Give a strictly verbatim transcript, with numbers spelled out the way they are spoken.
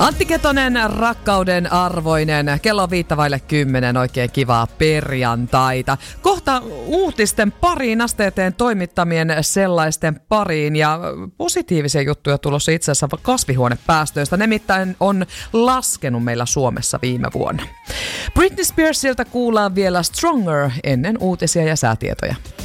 Antti Ketonen, rakkauden arvoinen. Kello on viittä vaille kymmenen. Oikein kivaa perjantaita. Kohta uutisten pariin, asteeteen toimittamien sellaisten pariin. Ja positiivisia juttuja tulossa itse asiassa kasvihuonepäästöistä. Nimittäin on laskenut meillä Suomessa viime vuonna. Britney Spearsilta kuullaan vielä Stronger ennen uutisia ja säätietoja.